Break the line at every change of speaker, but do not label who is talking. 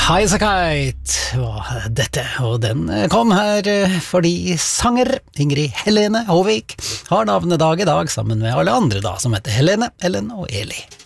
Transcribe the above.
Highasakite var dette, og den kom her fordi sanger Ingrid Helene Håvik har navnedag i dag sammen med alle andre da, som heter Helene, Ellen og Eli.